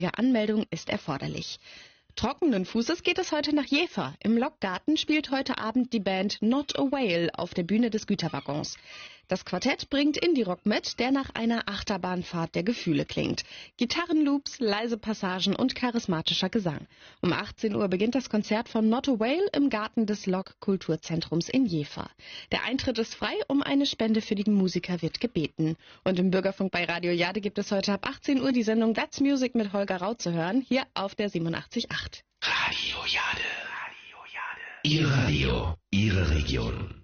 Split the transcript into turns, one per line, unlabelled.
Anmeldung ist erforderlich. Trockenen Fußes geht es heute nach Jever. Im Lokgarten spielt heute Abend die Band Not a Whale auf der Bühne des Güterwaggons. Das Quartett bringt Indie-Rock mit, der nach einer Achterbahnfahrt der Gefühle klingt. Gitarrenloops, leise Passagen und charismatischer Gesang. Um 18 Uhr beginnt das Konzert von Not a Whale im Garten des Lok-Kulturzentrums in Jever. Der Eintritt ist frei, um eine Spende für die Musiker wird gebeten. Und im Bürgerfunk bei Radio Jade gibt es heute ab 18 Uhr die Sendung That's Music mit Holger Rau zu hören, hier auf der 87.8.
Radio Jade. Ihr Radio, Ihre Region.